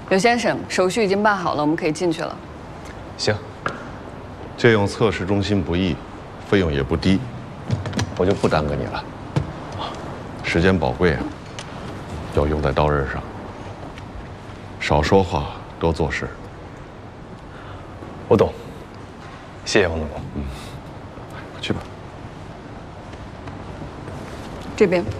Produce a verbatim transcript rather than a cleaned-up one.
刘先生，手续已经办好了，我们可以进去了。 行。 借用测试中心不易，费用也不低，我就不耽搁你了。时间宝贵啊，要用在刀刃上。少说话，多做事。 我懂。谢谢王总工。 嗯，去吧。 这边。